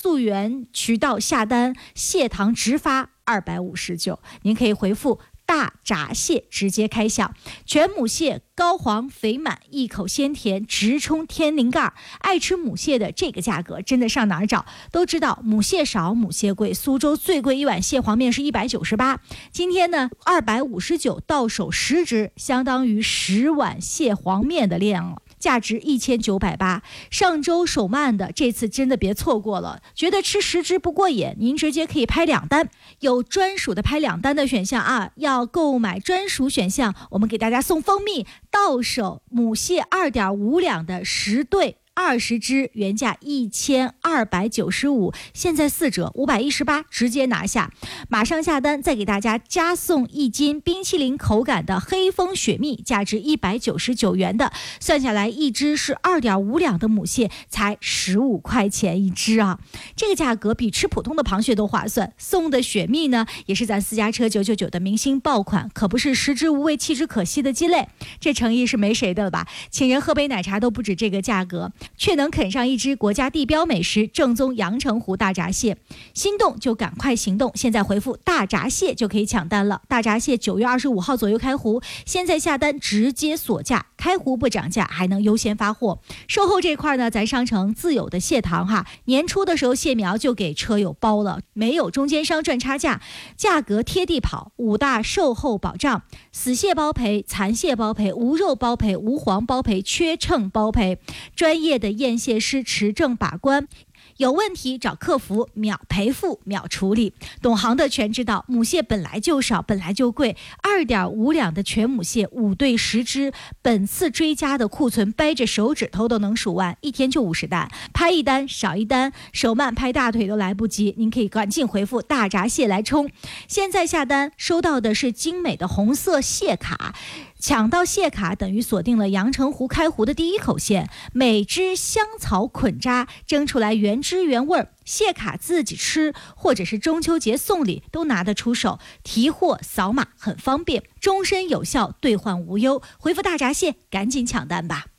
溯源渠道下单，蟹糖直发259，您可以回复大闸蟹直接开箱。全母蟹膏黄肥满，一口鲜甜，直冲天灵盖。爱吃母蟹的这个价格真的上哪儿找？都知道母蟹少母蟹贵，苏州最贵一碗蟹黄面是198，今天呢259到手10只，相当于10碗蟹黄面的量了，价值1980。上周手慢的，这次真的别错过了。觉得吃10只不过瘾，您直接可以拍2单，有专属的拍2单的选项啊。要购买专属选项，我们给大家送蜂蜜，到手母蟹2.5两的10对20只，原价1295，现在4折518，直接拿下。马上下单，再给大家加送1斤冰淇淋口感的黑蜂雪蜜，价值199元的，算下来一只是2.5两的母蟹，才15块钱一只啊！这个价格比吃普通的螃蟹都划算。送的雪蜜呢，也是咱私家车999的明星爆款，可不是食之无味弃之可惜的鸡肋，这诚意是没谁的了吧？请人喝杯奶茶都不止这个价格，却能啃上一只国家地标美食正宗阳澄湖大闸蟹。心动就赶快行动，现在回复大闸蟹就可以抢单了。大闸蟹9月25号左右开湖，现在下单直接锁价，开湖不涨价，还能优先发货。售后这块呢，咱商城自有的蟹糖哈，年初的时候蟹苗就给车友包了，没有中间商赚差价，价格贴地跑，5大售后保障：死蟹包赔、残蟹包赔、无肉包赔、无黄包赔、缺秤包赔，专业的验蟹师持证把关，有问题找客服，秒赔付秒处理。懂行的全知道，母蟹本来就少，本来就贵，2.5两的全母蟹5对10只，本次追加的库存掰着手指头都能数完，一天就50单，拍1单少1单，手慢拍大腿都来不及。您可以赶紧回复大闸蟹来冲。现在下单收到的是精美的红色蟹卡，抢到蟹卡等于锁定了阳澄湖开湖的第一口蟹，每只香草捆扎，蒸出来原汁原味。蟹卡自己吃或者是中秋节送礼都拿得出手，提货扫码很方便，终身有效，兑换无忧。回复大闸蟹赶紧抢单吧。